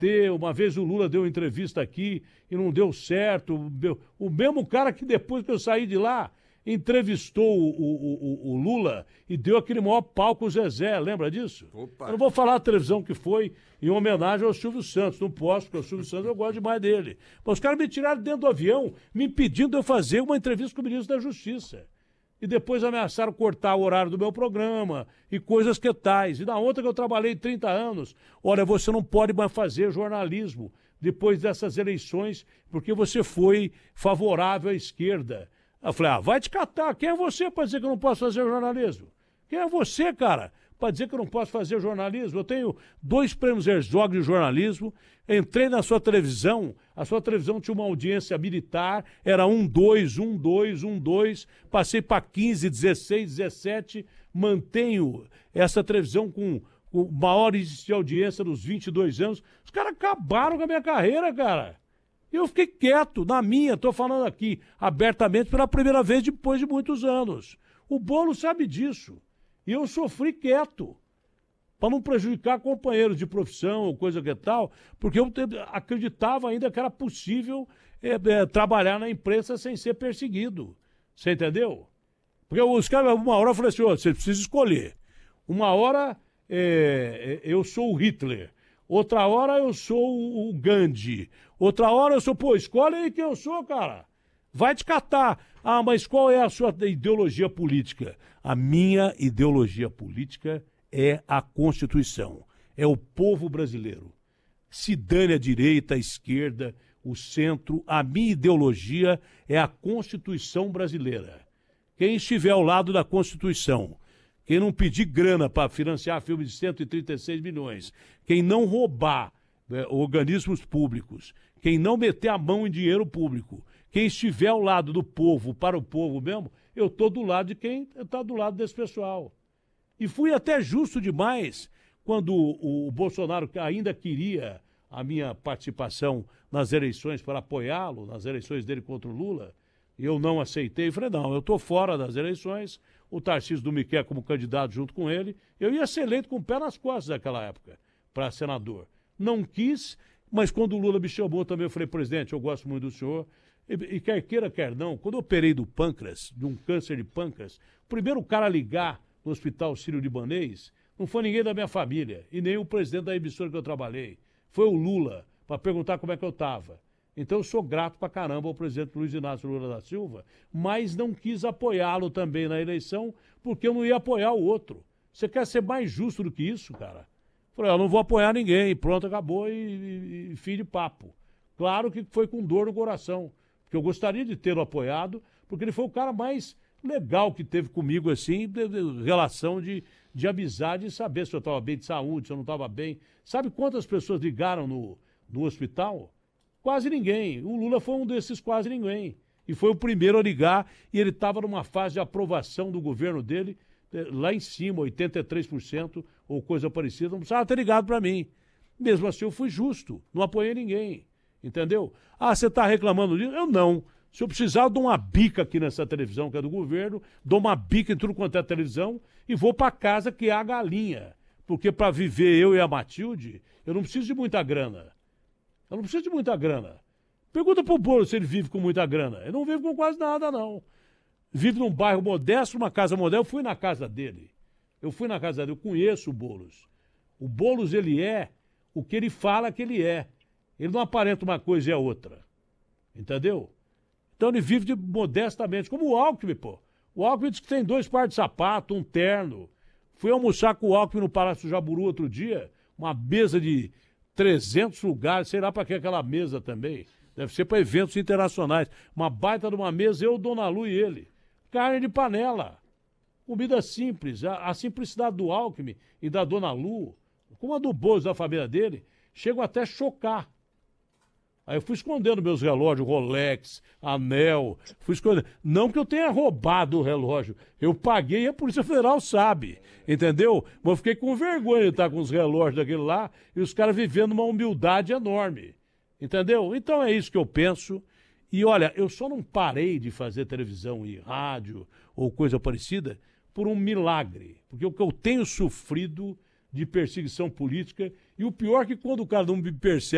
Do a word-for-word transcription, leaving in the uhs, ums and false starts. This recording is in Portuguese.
ter... Uma vez o Lula deu uma entrevista aqui e não deu certo. O mesmo cara que depois que eu saí de lá entrevistou o, o, o, o Lula e deu aquele maior pau com o Zezé, lembra disso? Opa. Eu não vou falar a televisão que foi em homenagem ao Silvio Santos, não posso, porque o Silvio Santos eu gosto demais dele. Mas os caras me tiraram dentro do avião, me impedindo de eu fazer uma entrevista com o ministro da Justiça. E depois ameaçaram cortar o horário do meu programa e coisas que tais. E na outra que eu trabalhei trinta anos, olha, você não pode mais fazer jornalismo depois dessas eleições, porque você foi favorável à esquerda. Eu falei, ah, vai te catar, quem é você para dizer que eu não posso fazer jornalismo? Quem é você, cara, para dizer que eu não posso fazer jornalismo? Eu tenho dois prêmios Herzog de jornalismo, entrei na sua televisão, a sua televisão tinha uma audiência militar, era um, dois, um, dois, um, dois, passei para quinze, dezesseis, dezessete, mantenho essa televisão com o maior índice de audiência dos vinte e dois anos. Os caras acabaram com a minha carreira, cara. E eu fiquei quieto, na minha, estou falando aqui abertamente pela primeira vez depois de muitos anos. O Boulos sabe disso. E eu sofri quieto, para não prejudicar companheiros de profissão ou coisa que tal, porque eu acreditava ainda que era possível é, é, trabalhar na imprensa sem ser perseguido. Você entendeu? Porque os caras, uma hora eu falei assim, oh, você precisa escolher. Uma hora é, eu sou o Hitler. Outra hora eu sou o Gandhi. Outra hora eu sou... Pô, escolhe aí quem eu sou, cara. Vai te catar. Ah, mas qual é a sua ideologia política? A minha ideologia política é a Constituição. É o povo brasileiro. Se dane a direita, a esquerda, o centro. A minha ideologia é a Constituição brasileira. Quem estiver ao lado da Constituição... Quem não pedir grana para financiar filme de cento e trinta e seis milhões, quem não roubar né, organismos públicos, quem não meter a mão em dinheiro público, quem estiver ao lado do povo, para o povo mesmo, eu estou do lado de quem está do lado desse pessoal. E fui até justo demais quando o, o Bolsonaro ainda queria a minha participação nas eleições para apoiá-lo, nas eleições dele contra o Lula, e eu não aceitei. Falei, não, eu estou fora das eleições, o Tarcísio não me quer como candidato junto com ele, eu ia ser eleito com o pé nas costas naquela época, para senador. Não quis, mas quando o Lula me chamou também, eu falei, presidente, eu gosto muito do senhor, e, e quer queira, quer não, quando eu operei do pâncreas, de um câncer de pâncreas, o primeiro cara a ligar no Hospital Sírio-Libanês não foi ninguém da minha família, e nem o presidente da emissora que eu trabalhei, foi o Lula, para perguntar como é que eu estava. Então eu sou grato pra caramba ao presidente Luiz Inácio Lula da Silva, mas não quis apoiá-lo também na eleição, porque eu não ia apoiar o outro. Você quer ser mais justo do que isso, cara? Falei, eu não vou apoiar ninguém, pronto, acabou e, e, e fim de papo. Claro que foi com dor no coração, porque eu gostaria de tê-lo apoiado, porque ele foi o cara mais legal que teve comigo, assim, de, de, relação de, de amizade, e saber se eu estava bem de saúde, se eu não estava bem. Sabe quantas pessoas ligaram no, no hospital? Quase ninguém. O Lula foi um desses quase ninguém. E foi o primeiro a ligar, e ele estava numa fase de aprovação do governo dele, lá em cima, oitenta e três por cento, ou coisa parecida, não precisava ter ligado para mim. Mesmo assim, eu fui justo, não apoiei ninguém. Entendeu? Ah, você está reclamando disso? Eu não. Se eu precisar, eu dou uma bica aqui nessa televisão que é do governo, dou uma bica em tudo quanto é televisão, e vou para casa que é a galinha. Porque para viver eu e a Matilde, eu não preciso de muita grana. Eu não preciso de muita grana. Pergunta pro Boulos se ele vive com muita grana. Ele não vive com quase nada, não. Vive num bairro modesto, numa casa modesta. Eu fui na casa dele. Eu fui na casa dele. Eu conheço o Boulos. O Boulos, ele é o que ele fala que ele é. Ele não aparenta uma coisa e a outra. Entendeu? Então ele vive de, modestamente. Como o Alckmin, pô. O Alckmin diz que tem dois pares de sapato, um terno. Fui almoçar com o Alckmin no Palácio Jaburu outro dia. Uma mesa de trezentos lugares, sei lá para que aquela mesa também. Deve ser para eventos internacionais. Uma baita de uma mesa, eu, Dona Lu e ele. Carne de panela. Comida simples. A, a simplicidade do Alckmin e da Dona Lu, como a do Boulos da família dele, chegam até a chocar. Aí eu fui escondendo meus relógios, Rolex, anel, fui escondendo. Não que eu tenha roubado o relógio, eu paguei e a Polícia Federal sabe, entendeu? Mas eu fiquei com vergonha de estar com os relógios daquele lá e os caras vivendo uma humildade enorme, entendeu? Então é isso que eu penso. E olha, eu só não parei de fazer televisão e rádio ou coisa parecida por um milagre, porque o que eu tenho sofrido de perseguição política, e o pior é que quando o cara não me persegue,